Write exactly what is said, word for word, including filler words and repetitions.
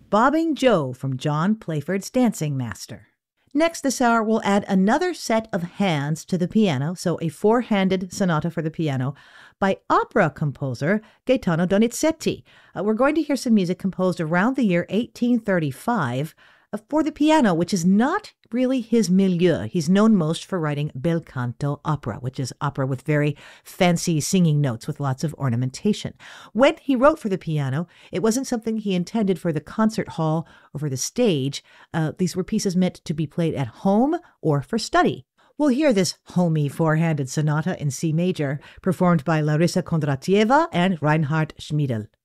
Bobbing Joe from John Playford's Dancing Master. Next this hour, we'll add another set of hands to the piano, so a four-handed sonata for the piano by opera composer Gaetano Donizetti. Uh, we're going to hear some music composed around the year eighteen thirty-five uh, for the piano, which is not really his milieu. He's known most for writing bel canto opera, which is opera with very fancy singing notes with lots of ornamentation. When he wrote for the piano, it wasn't something he intended for the concert hall or for the stage. Uh, these were pieces meant to be played at home or for study. We'll hear this homey four-handed sonata in C major, performed by Larissa Kondratieva and Reinhard Schmiedel.